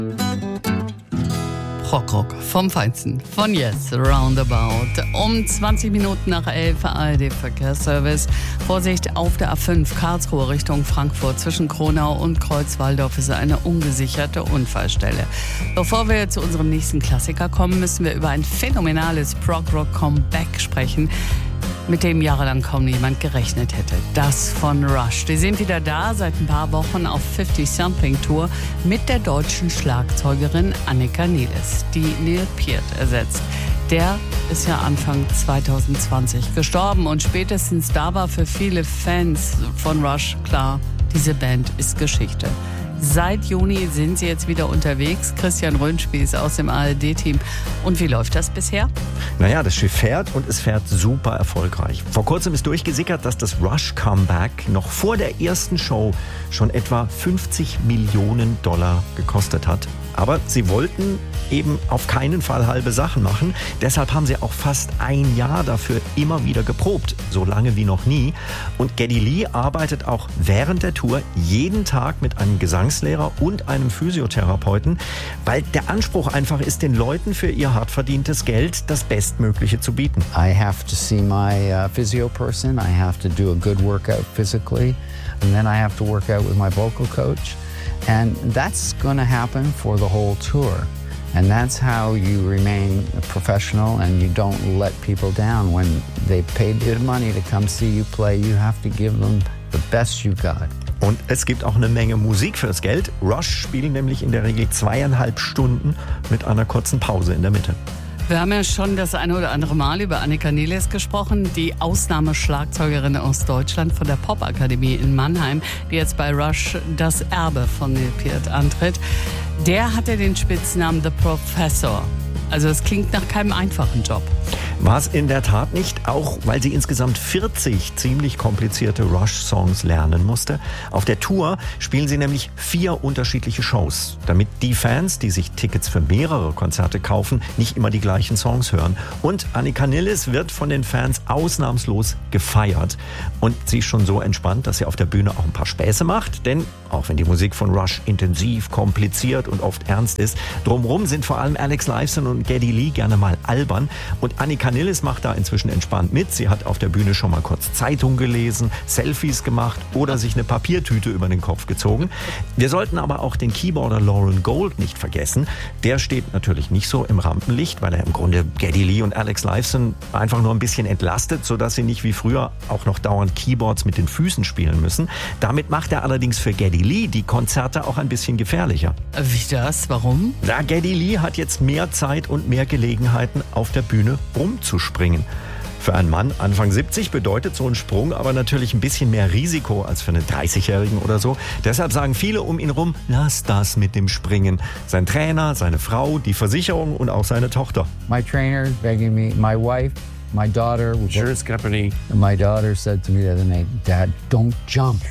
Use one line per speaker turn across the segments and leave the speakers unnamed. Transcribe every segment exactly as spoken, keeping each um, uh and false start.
Rockrock vom Feinsten von Yes, Roundabout. Um zwanzig Minuten nach elf, A R D-Verkehrsservice. Vorsicht auf der A fünf Karlsruhe Richtung Frankfurt. Zwischen Kronau und Kreuzwaldorf ist eine ungesicherte Unfallstelle. Bevor wir zu unserem nächsten Klassiker kommen, müssen wir über ein phänomenales Prog-Rock-Comeback sprechen, mit dem jahrelang kaum jemand gerechnet hätte. Das von Rush. Die sind wieder da, seit ein paar Wochen auf fifty-Something-Tour mit der deutschen Schlagzeugerin Annika Niles, die Neil Peart ersetzt. Der ist ja Anfang zwanzig zwanzig gestorben und spätestens da war für viele Fans von Rush klar, diese Band ist Geschichte. Seit Juni sind sie jetzt wieder unterwegs. Christian Röhnspieß aus dem A R D-Team. Und wie läuft das bisher?
Naja, das Schiff fährt und es fährt super erfolgreich. Vor kurzem ist durchgesickert, dass das Rush-Comeback noch vor der ersten Show schon etwa fünfzig Millionen Dollar gekostet hat. Aber sie wollten eben auf keinen Fall halbe Sachen machen. Deshalb haben sie auch fast ein Jahr dafür immer wieder geprobt. So lange wie noch nie. Und Geddy Lee arbeitet auch während der Tour jeden Tag mit einem Gesangslehrer und einem Physiotherapeuten, weil der Anspruch einfach ist, den Leuten für ihr hart verdientes Geld das Bestmögliche zu bieten.
I have to see my uh, physio person. I have to do a good workout physically. And then I have to work out with my vocal coach. And that's going to happen for the whole tour. And that's how you remain a professional and you don't let people down. When they paid good money to come see you play, you have to give them the best you got.
Und es gibt auch eine Menge Musik fürs Geld. Rush spielen nämlich in der Regel zweieinhalb Stunden mit einer kurzen Pause in der Mitte.
Wir haben ja schon das eine oder andere Mal über Annika Niles gesprochen, die Ausnahmeschlagzeugerin aus Deutschland von der Popakademie in Mannheim, die jetzt bei Rush das Erbe von Neil Peart antritt. Der hatte den Spitznamen The Professor. Also es klingt nach keinem einfachen Job.
War es in der Tat nicht, auch weil sie insgesamt vierzig ziemlich komplizierte Rush-Songs lernen musste. Auf der Tour spielen sie nämlich vier unterschiedliche Shows, damit die Fans, die sich Tickets für mehrere Konzerte kaufen, nicht immer die gleichen Songs hören. Und Annika Niles wird von den Fans ausnahmslos gefeiert. Und sie ist schon so entspannt, dass sie auf der Bühne auch ein paar Späße macht. Denn auch wenn die Musik von Rush intensiv, kompliziert und oft ernst ist, drumherum sind vor allem Alex Lifeson und Geddy Lee gerne mal albern. Und Annika Niles macht da inzwischen entspannt mit. Sie hat auf der Bühne schon mal kurz Zeitung gelesen, Selfies gemacht oder sich eine Papiertüte über den Kopf gezogen. Wir sollten aber auch den Keyboarder Lauren Gold nicht vergessen. Der steht natürlich nicht so im Rampenlicht, weil er im Grunde Geddy Lee und Alex Lifeson einfach nur ein bisschen entlastet, sodass sie nicht wie früher auch noch dauernd Keyboards mit den Füßen spielen müssen. Damit macht er allerdings für Geddy Lee die Konzerte auch ein bisschen gefährlicher.
Wie das? Warum?
Na, Geddy Lee hat jetzt mehr Zeit und mehr Gelegenheiten, auf der Bühne rumzuspringen. Für einen Mann Anfang siebzig bedeutet so ein Sprung aber natürlich ein bisschen mehr Risiko als für einen dreißigjährigen oder so. Deshalb sagen viele um ihn rum, lass das mit dem Springen. Sein Trainer, seine Frau, die Versicherung und auch seine Tochter.
My trainer is begging me, my wife, my daughter.
Insurance company.
My daughter said to me the other night, Dad, don't jump.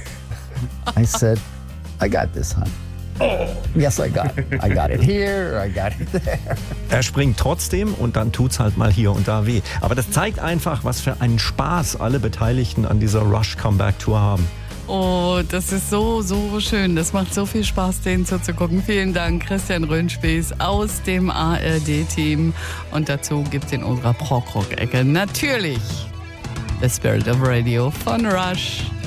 I said, I got this, hon. Yes, I got it. I got it here, I got it there.
Er springt trotzdem und dann tut's halt mal hier und da weh. Aber das zeigt einfach, was für einen Spaß alle Beteiligten an dieser Rush-Comeback-Tour haben.
Oh, das ist so, so schön. Das macht so viel Spaß, denen zuzugucken. Vielen Dank, Christian Röhnspieß aus dem A R D-Team. Und dazu gibt's in unserer Prog-Rock-Ecke natürlich The Spirit of Radio von Rush.